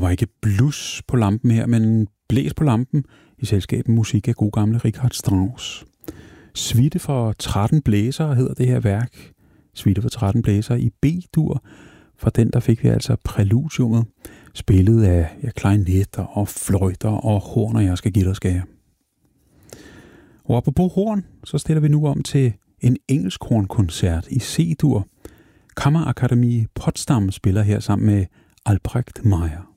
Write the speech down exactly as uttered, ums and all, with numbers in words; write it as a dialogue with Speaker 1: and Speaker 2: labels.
Speaker 1: var ikke blus på lampen her, men blæs på lampen i selskab med musik af god gamle Richard Strauss. Suite for tretten blæsere hedder det her værk. Suite for tretten blæsere i B-dur. Fra den der fik vi altså præludiumet, spillet af ja, klarinetter og fløjter og horn, og jeg skal give dig skære. Og apropos horn, så stiller vi nu om til en engelsk hornkoncert i C-dur. Kammerakademi Potsdam spiller her sammen med Albrecht Meyer.